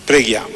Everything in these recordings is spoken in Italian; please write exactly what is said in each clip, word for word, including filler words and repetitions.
Preghiamo.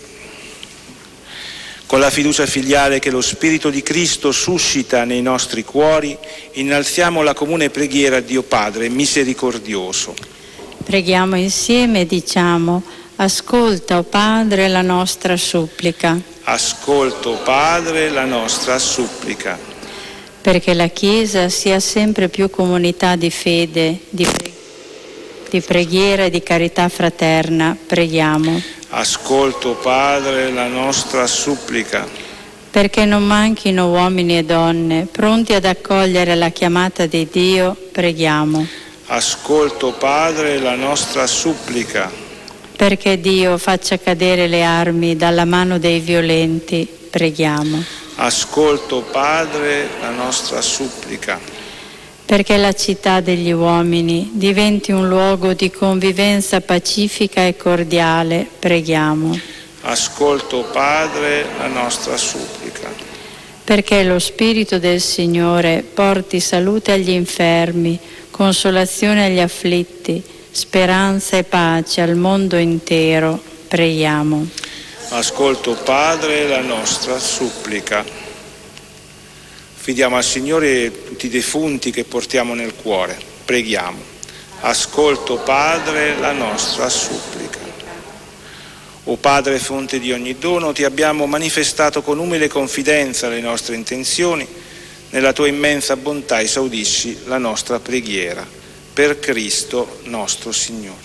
Con la fiducia filiale che lo Spirito di Cristo suscita nei nostri cuori, innalziamo la comune preghiera a Dio Padre misericordioso. Preghiamo insieme e diciamo: ascolta, o Padre, la nostra supplica. Ascolta, Padre, la nostra supplica. Perché la Chiesa sia sempre più comunità di fede, di, pre- di preghiera e di carità fraterna, preghiamo. Ascolta, Padre, la nostra supplica. Perché non manchino uomini e donne pronti ad accogliere la chiamata di Dio, preghiamo. Ascolta, Padre, la nostra supplica. Perché Dio faccia cadere le armi dalla mano dei violenti, preghiamo. Ascolta, Padre, la nostra supplica. Perché la città degli uomini diventi un luogo di convivenza pacifica e cordiale, preghiamo. Ascolta, Padre, la nostra supplica. Perché lo Spirito del Signore porti salute agli infermi, consolazione agli afflitti, speranza e pace al mondo intero, preghiamo. Ascolta, Padre, la nostra supplica. Fidiamo al Signore tutti i defunti che portiamo nel cuore. Preghiamo. Ascolta, Padre, la nostra supplica. O Padre, fonte di ogni dono, ti abbiamo manifestato con umile confidenza le nostre intenzioni. Nella tua immensa bontà esaudisci la nostra preghiera. Per Cristo nostro Signore.